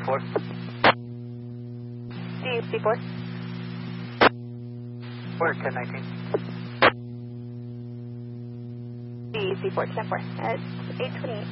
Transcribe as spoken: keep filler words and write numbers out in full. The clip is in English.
four. D C four. four, ten nineteen. D C four, ten four. It's eight twenty-eight.